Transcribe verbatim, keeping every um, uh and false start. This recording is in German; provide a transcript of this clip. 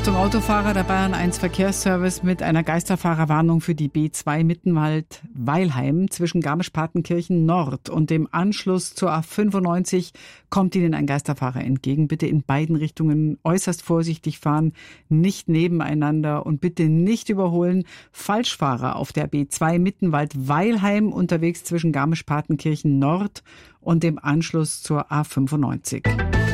Achtung Autofahrer, der Bayern eins Verkehrsservice mit einer Geisterfahrerwarnung für die B zwei Mittenwald-Weilheim zwischen Garmisch-Partenkirchen Nord und dem Anschluss zur A fünfundneunzig kommt Ihnen ein Geisterfahrer entgegen. Bitte in beiden Richtungen äußerst vorsichtig fahren, nicht nebeneinander und bitte nicht überholen. Falschfahrer auf der B zwei Mittenwald-Weilheim unterwegs zwischen Garmisch-Partenkirchen Nord und dem Anschluss zur A fünfundneunzig.